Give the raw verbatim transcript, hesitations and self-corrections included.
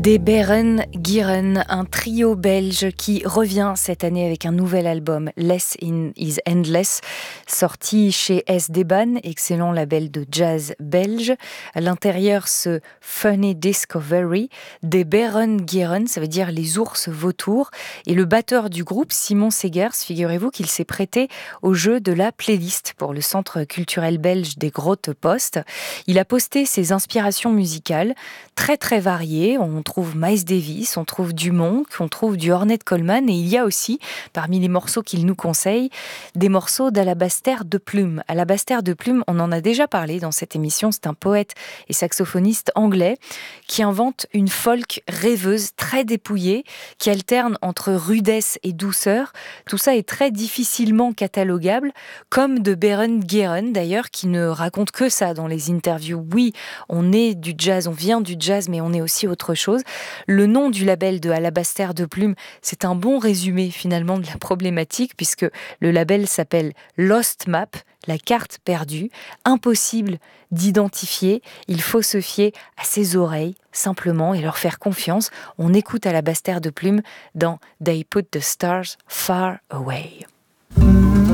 Des Beren Gieren, un trio belge qui revient cette année avec un nouvel album, Less in is Endless, sorti chez S. Deban, excellent label de jazz belge. À l'intérieur, ce Funny Discovery. Des Beren Gieren, ça veut dire les ours vautours. Et le batteur du groupe, Simon Segers, figurez-vous qu'il s'est prêté au jeu de la playlist pour le Centre culturel belge des Grottes Post. Il a posté ses inspirations musicales, très très variées. On trouve Miles Davis, on trouve du Monk, on trouve du Ornette Coleman, et il y a aussi, parmi les morceaux qu'il nous conseille, des morceaux d'Alabaster de Plume. Alabaster de Plume, on en a déjà parlé dans cette émission, c'est un poète et saxophoniste anglais qui invente une folk rêveuse, très dépouillée, qui alterne entre rudesse et douceur. Tout ça est très difficilement catalogable, comme de Beren Gieren d'ailleurs, qui ne raconte que ça dans les interviews. Oui, on est du jazz, on vient du jazz, mais on est aussi autre chose. Le nom du label de Alabaster de Plume, c'est un bon résumé finalement de la problématique, puisque le label s'appelle Lost Map, la carte perdue, impossible d'identifier. Il faut se fier à ses oreilles simplement et leur faire confiance. On écoute Alabaster de Plume dans They Put the Stars Far Away.